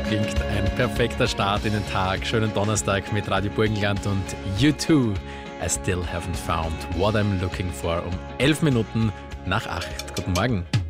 klingt ein perfekter Start in den Tag. Schönen Donnerstag mit Radio Burgenland und U2. I still haven't found what I'm looking for. Um 11 Minuten nach 8. Guten Morgen.